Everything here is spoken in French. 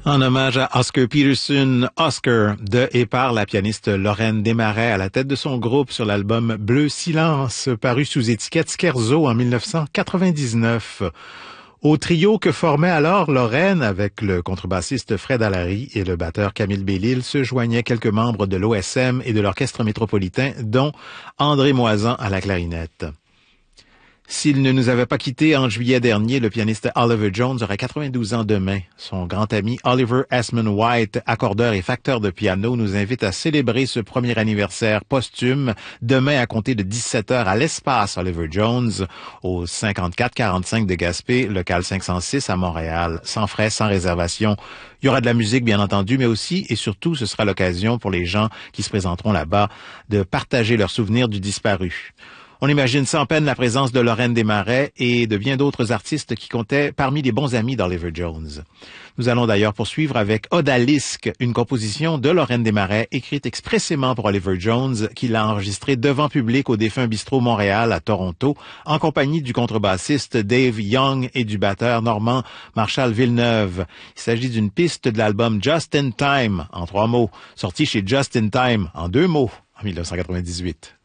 En hommage à Oscar Peterson, Oscar de et par la pianiste Lorraine Desmarais à la tête de son groupe sur l'album Bleu Silence, paru sous étiquette Scherzo en 1999. Au trio que formait alors Lorraine avec le contrebassiste Fred Allary et le batteur Camille Bellil se joignaient quelques membres de l'OSM et de l'Orchestre métropolitain, dont André Moisan à la clarinette. S'il ne nous avait pas quittés en juillet dernier, le pianiste Oliver Jones aurait 92 ans demain. Son grand ami Oliver Esmond White, accordeur et facteur de piano, nous invite à célébrer ce premier anniversaire posthume demain à compter de 17h à l'Espace Oliver Jones, au 54-45 de Gaspé, local 506 à Montréal, sans frais, sans réservation. Il y aura de la musique, bien entendu, mais aussi et surtout, ce sera l'occasion pour les gens qui se présenteront là-bas de partager leurs souvenirs du disparu. On imagine sans peine la présence de Lorraine Desmarais et de bien d'autres artistes qui comptaient parmi les bons amis d'Oliver Jones. Nous allons d'ailleurs poursuivre avec Odalisque, une composition de Lorraine Desmarais écrite expressément pour Oliver Jones, qu'il a enregistrée devant public au défunt Bistrot Montréal à Toronto, en compagnie du contrebassiste Dave Young et du batteur normand Marshall Villeneuve. Il s'agit d'une piste de l'album Just in Time, en 3 mots, sorti chez Just in Time, en 2 mots, en 1998.